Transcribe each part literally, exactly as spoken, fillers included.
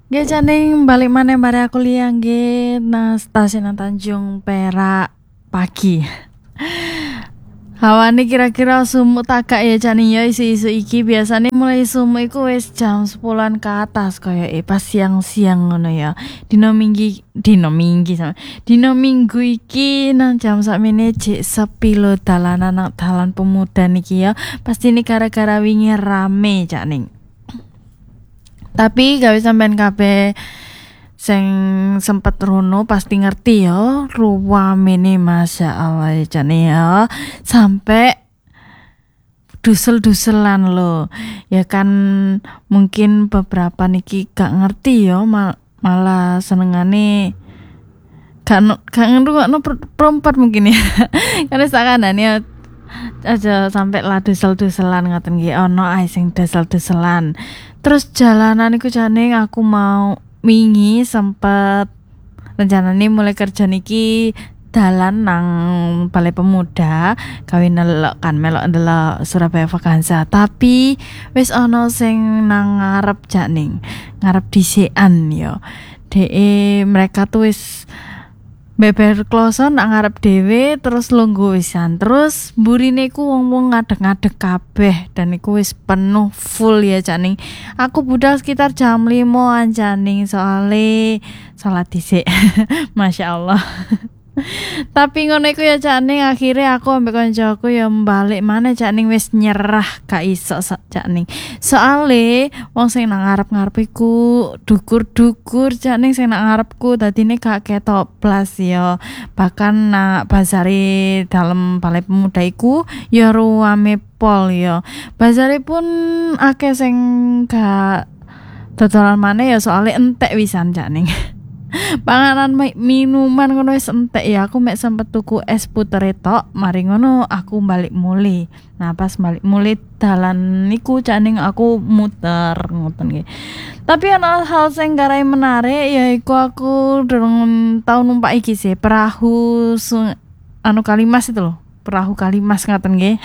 Nggih Caning balik maneh bare aku kuliah nggih nang stasiun Tanjung Perak pagi. Hawane kira-kira sumuk tagak ya Caning ya isu-isu iki biasanya mulai sumuk iku wis jam sepuluhan ke atas kaya eh pas siang-siang ngono ya. Dino minggi dino minggi sama. Dino minggu iki nang jam sakmene jek sepi lho dalanan nang dalan pemuda niki ya. Pasti ini gara-gara wingi rame Caning. Tapi gawe sampean kabeh sing sempet rono pasti ngerti ya ruwamene masya Allah ya jane ya sampai dusel-duselan lo ya kan mungkin beberapa niki gak ngerti ya mal malah senengane gak no, gak ngerungokno perempat mungkin ya karena sakanan ya aja sampai lah dusel-duselan ngoten nggih ono ae sing dusel-duselan terus jalanan iku jane aku mau wingi sempet rencananya mulai kerja niki dalan nang Balai Pemuda kawin nelok kan melok ndelok Surabaya Vakansa tapi wis ana sing nang ngarep janing ngarep dhisekan yo de mereka tuh wis beber kloson nang ngarep dhewe terus lungguh wisan terus mburine ku wong-wong ngadeg-ngadeg kabeh dan iku wis penuh full ya Caning aku budal sekitar jam lima an Caning soale salat dhisik Masya Allah tapi ngono iku ya Caning akhirnya aku ambek kancaku ya balik maneh Caning wis nyerah gak iso Caning soale wong sing nang ngarep-ngarep iku dukur-dukur Caning sing nang ngarepku dadine gak ketok blas ya bahkan nak bazare dalam Balai Pemuda iku ya ruame pol ya bazare pun akeh sing gak dodolan maneh ya soale entek wisan Caning panganan minuman ngono wis entek ya aku mek sempet tuku es puter tok mari ngono aku balik muli nah pas balik muli dalan niku Caning aku muter ngoten nggih tapi ana hal sing garai menarik yaiku aku durung tau numpak iki sih perahu sung, anu Kalimas itu loh perahu Kalimas ngoten nggih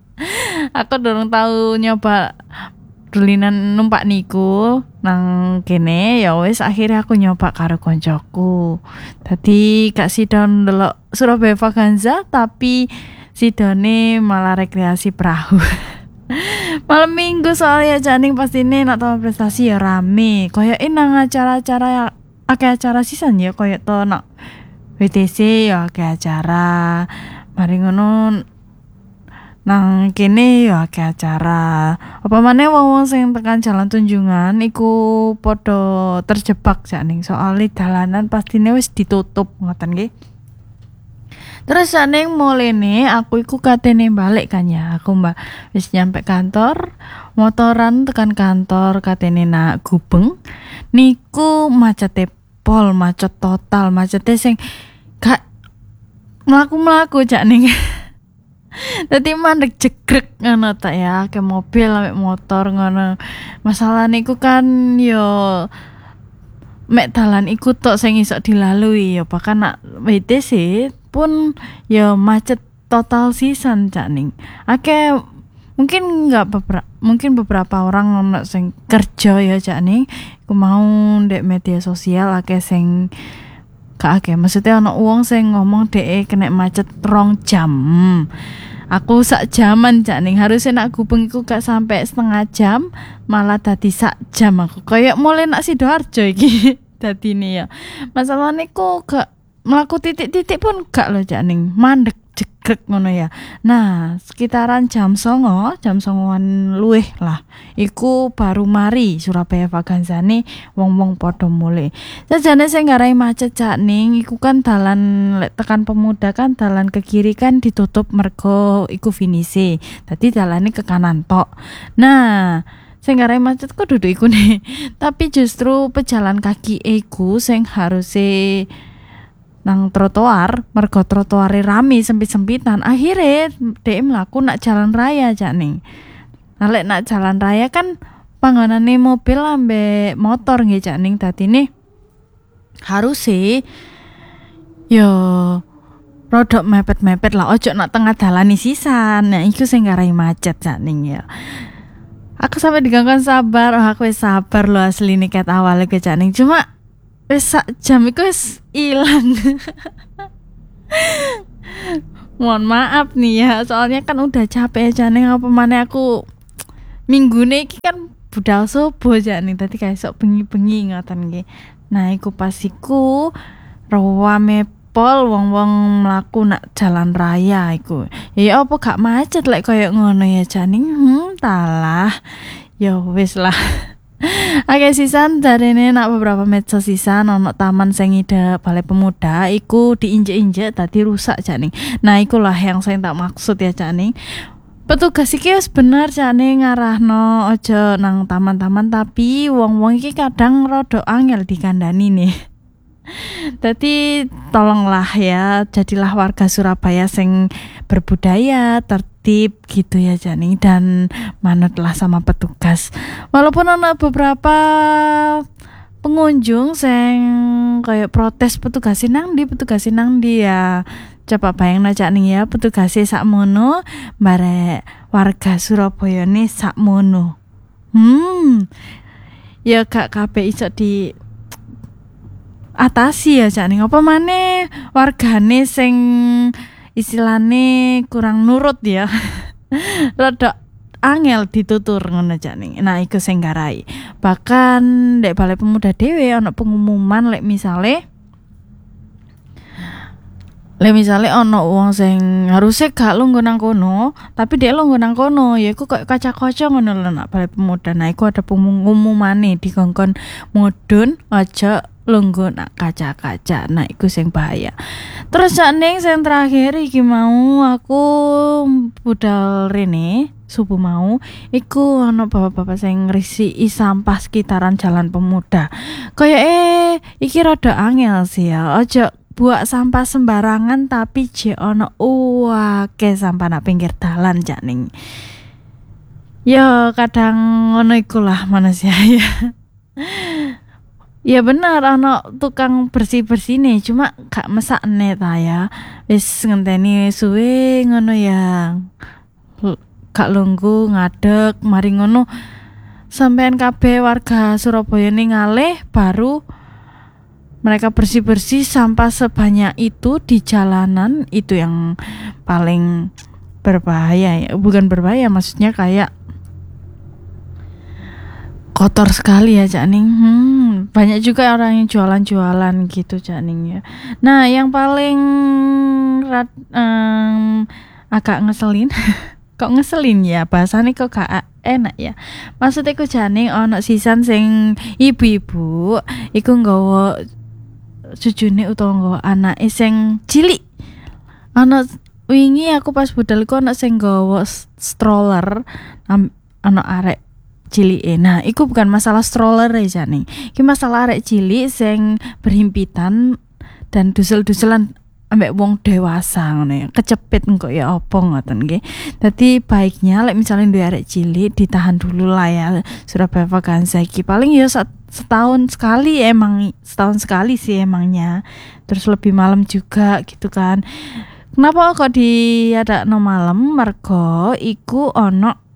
aku durung tau nyoba dulinan numpak niku nang kene ya wis akhirnya aku nyoba karo koncoku. Dadi gak sidon ndelok Surabaya Vakansa tapi sidone malah rekreasi perahu. Malam minggu soalnya Caning pastine nak tahu prestasi ya rame. Koyoke nang acara-acara akeh acara sisan ya koyo to nak W T C ya akeh acara. Mari ngono nang kene ya akeh acara. Apa maneh wong-wong sing tekan Jalan Tunjungan iku padha terjebak Caning soalnya dalanan pastine wis ditutup ngoten nggih. Terus Caning mulene aku iku katene balik kan ya. Aku mbak wis nyampe kantor, motoran tekan kantor katene nak Gubeng. Niku macete pol, macet total, macete sing gak mlaku-mlaku Caning. Dadi mandek jegrek ngono ta ya, ke mobil ambek motor ngono. Masalah niku kan yo mek dalan iku tok sing iso dilalui ya bahkan nak W T C pun yo macet total sisan Caning. Akeh mungkin enggak beberapa mungkin beberapa orang ono sing kerja ya Caning. Ku mau ndek media sosial akeh sing gak akeh maksudnya ana wong sing ngomong dhek kena macet rong jam. Aku sak jaman Caning harusnya nak Gubeng iku gak sampai setengah jam malah dadi sak jam aku kayak mulai nak Sidoarjo iki dadine ya masalahnya ku gak melaku titik-titik pun gak lo Caning mandek jegrek ngono ya nah sekitaran jam songo jam songoan luwih lah iku baru mari Surabaya Vakansa nih wong-wong podo mulai sajane sing garai macet Caning iku kan dalan tekan Pemuda kan dalan ke kiri kan ditutup mergo iku finisi dadi dalane ke kanan tok nah sing garai macet kok duduk iku nih tapi justru pejalan kaki iku sing haruse nang trotoar mergo trotoare rame sempit-sempitan akhirnya dhek mlaku nak jalan raya Caning. Nah lek nak jalan raya kan panggonane mobil ambek motor nggih Caning dadine harus sih yo rodok mepet-mepet lah ojo nak tengah dalan sisan nah iku sing garai macet Caning ya. Aku sampai digangguan sabar. Oh, aku wis sabar loh asli nih ket awalnya ke Caning. Cuma wis sak jam iku wis ilang. Mohon maaf nih ya, soalnya kan udah capek Caning apa maneh aku minggune iki kan budal subuh Caning. Tadi kayak sok bengi-bengi ngoten nggih. Nah, iku pas iku rame pol wong-wong mlaku nak jalan raya iku. Ya apa gak macet lek koyo ngono ya Caning. Hmm, talah. Ya wis lah. Oke sisan jarene nak beberapa medsos sisan ono taman sing ide Balai Pemuda iku diinjek-injek tadi rusak Caning. Nah, ikulah yang saya tak maksud ya Caning. Petugas iki wis bener Caning ngarahno aja nang taman-taman tapi wong-wong iki kadang rada angel dikandani nih. Jadi tolonglah ya, jadilah warga Surabaya sing berbudaya, tertib gitu ya Caning, dan manutlah sama petugas. Walaupun ada beberapa pengunjung sing kayak protes petugas nang di petugas nang di ya. Coba bayangno Caning ya, petugas sakmono barek warga Surabaya nih sakmono. Hmm. Ya gak kabeh iso di atasi ya Caning, apa maneh wargane sing istilahne kurang nurut ya. Rada angel ditutur ngono Caning. Nah, iku sing garai. Bahkan ndek Balai Pemuda dhewe ana pengumuman lek misale lek misale ana wong sing harusnya gak lungguh nang kono, tapi dia lungguh nang kono, ya iku kok kaca-kaca ngono lho nak Balai Pemuda. Nah, iku ada pengumumane dikongkon mudhun aja lungguh nak kaca-kaca. Nah, iku sing bahaya. Terus Caning sing terakhir iki mau aku budal rene subuh mau iku ana bapak-bapak sing ngrisi sampah sekitaran Jalan Pemuda. Kayak eh iki rada angel sih ya. Aja buak sampah sembarangan tapi je ono uwake sampah nak pinggir dalan Caning. Ya kadang ngono iku lah manusia ya. Ya bener ana tukang bersih-bersih nih, cuma gak mesakne ta ya. Wis ngenteni suwe ngono ya. Gak lungguh ngadeg mari ngono sampean kabeh warga Surabaya ning ngalih baru mereka bersih-bersih sampah sebanyak itu di jalanan. Itu yang paling berbahaya ya. Bukan berbahaya, maksudnya kayak kotor sekali ya Caning. Hmm, banyak juga orang yang jualan-jualan gitu Caning ya. Nah, yang paling rat, um, agak ngeselin kok ngeselin ya bahasane kok gak enak ya. Maksudnya ku Caning ono sisan sing ibu-ibu iku nggawa cucune utawa nggawa anake sing cilik. Ono wingi aku pas budal ku ono sing nggawa stroller, ono arek cilik. Nah, iku bukan masalah stroller ya Caning. Iki masalah arek cilik sing berhimpitan dan dusel-duselan ambek wong dewasa ngono ya. Kecepit engko ya apa ngoten nggih. Dadi baiknya lek misalnya duwe arek cilik ditahan dulu lah ya. Surabaya Vakansa iki paling ya setahun sekali, emang setahun sekali sih emangnya. Terus lebih malam juga gitu kan. Kenapa kok diadakno malam? Mergo iku ono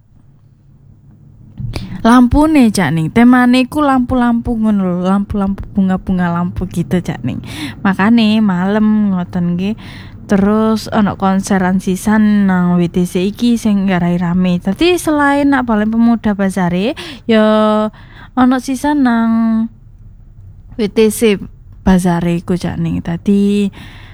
lampu nih Caning, temane ku lampu-lampu ngono, lampu-lampu bunga-bunga lampu gitu Caning. Makane malam ngoten nggih. Terus ono konseran sisan nang W T C iki sing garai rame. Tadi selain nak Balai Pemuda Bazare, ya ono sisan nang W T C Bazare ku Caning. Tadi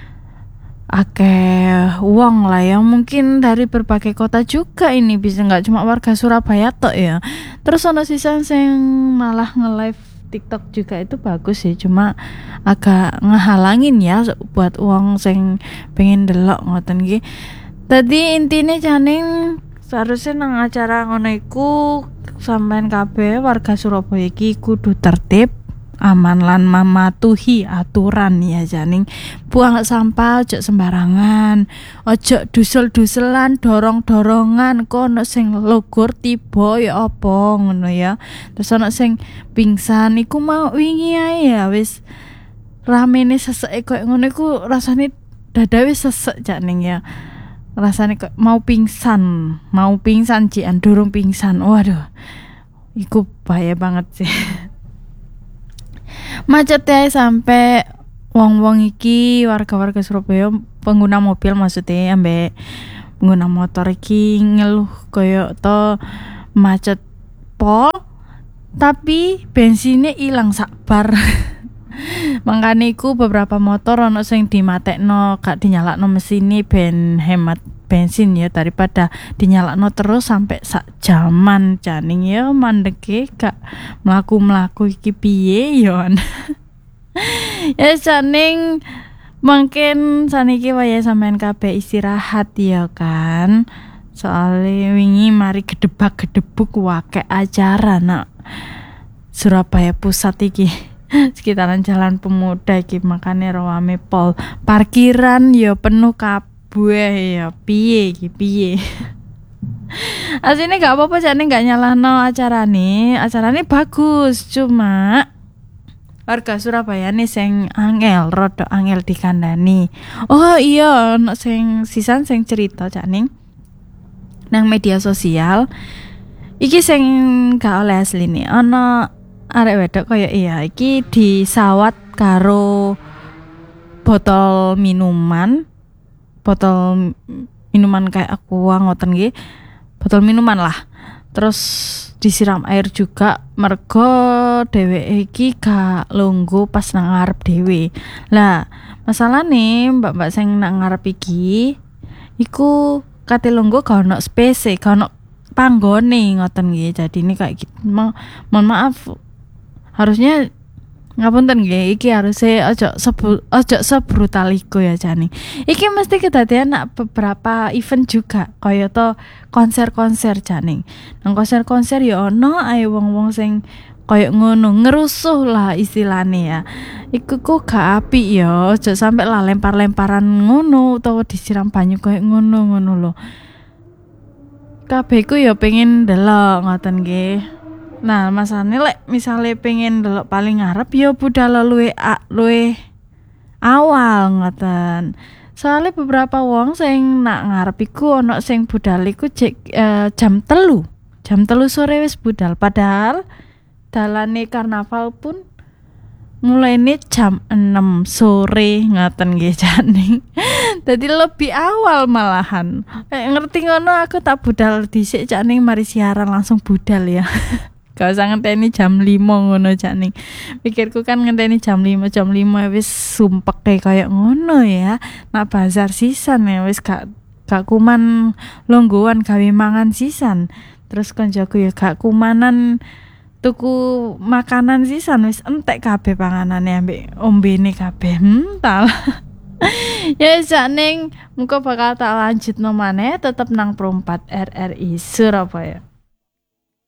akeh uang lah yang mungkin dari berbagai kota juga ini, bisa nggak cuma warga Surabaya tok ya. Terus ono sisan sing malah nge-live TikTok juga, itu bagus sih, cuma agak ngehalangin ya buat uang sing pengen delok ngoten iki. Tadi intine Caning seharusnya nang acara ngono iku sampean kabeh warga Surabaya iki kudu tertib, aman lan mematuhi aturan ya Caning. Buang sampah ojo sembarangan, ojo dusel-duselan, dorong-dorongan. Kono sing logor tiba ya apa ngono ya. Terus ono sing pingsan iku mau wingi ae ya wis ramene sesek koyo ngono iku rasane dada wis sesek Caning ya. rasane kok mau pingsan, mau pingsan cian durung pingsan. Waduh. Iku bahaya banget sih. Macet ya sampai wong-wong iki warga-warga Surabaya pengguna mobil maksudnya ambek pengguna motor iki ngeluh koyo to macet pol tapi bensinnya ilang sakbar. Makanya iku beberapa motor ono sing dimatekno gak dinyalakno mesine ben hemat bensin ya daripada dinyalakno terus sampai sak jaman janing ya mandeke gak mlaku-mlaku iki piye yo. Ya janing mungkin saniki wayahe sampean kabeh istirahat ya kan. Soale wingi mari gedebak-gedebuk wake acara nak Surabaya Pusat iki. Sekitaran Jalan Pemuda iki makane rame pol. Parkiran ya penuh kabeh ya piye iki piye. Asline gak apa-apa jane gak nyalahno acarane. Acarane bagus, cuma warga Surabaya nih sing angel, rada angel dikandani. Oh iya, ono sing sisan sing cerita jane nang media sosial. Iki sing gak oleh asline. Ono arek wedok kaya iya iki disawat karo botol minuman botol minuman kayak aqua ngoten nggih botol minuman lah terus disiram air juga mergo dheweke iki gak lungguh pas nang ngarep dhewe lah masalahne mbak-mbak sing nang ngarep iki iku kate lungguh gak ono space gak ono panggone ngoten nggih jadine kayak gitu Ma- mohon maaf harusnya ngapunten nggih iki harusnya ojo sebu, ojo sebrutal iku ya jane. Iki mesti kedadian nak beberapa event juga kaya to konser-konser jane. Nang konser-konser ya ono ae wong-wong sing kaya ngono ngerusuh lah istilahnya ya. Iku kok gak apik ya, ojo sampe lah lempar-lemparan ngono utawa disiram banyu kaya ngono-ngono lho. Kabeh ku ya pengen delok ngoten nggih. Nah, masane lek misale pengen delok paling ngarep ya budal luwe luwe awal ngoten. Soale beberapa wong sing nak ngarep iku ana sing budal iku uh, jam telu. Jam telu sore wis budal padahal dalane karnaval pun mulainya jam enam sore ngoten nggih jane. Dadi lebih awal malahan. Eh, ngerti ngono aku tak budal dhisik jane mari siaran langsung budal ya. Gak usah ngenteni jam lima ngono jane. Pikirku kan ngenteni jam lima jam lima wis sumpek kayak ngono ya. Nak bazar sisan ya wis gak gak kuman longgoan gawe mangan sisan. Terus koncoku ya gak kumanan tuku makanan sisan wis entek kabeh panganane ambek ombene kabeh. Hmm, tal. Ya janing muga bakal tak lanjutno maneh tetep nang Pro empat R R I Surabaya.